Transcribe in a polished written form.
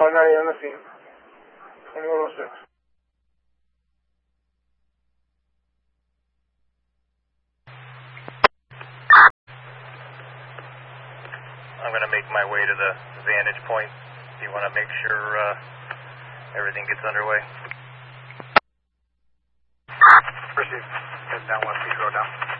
nadie on the scene. 2106. I'm going to make my way to the vantage point. Do you want to make sure everything gets underway? Proceed. Head down West Beach Road now.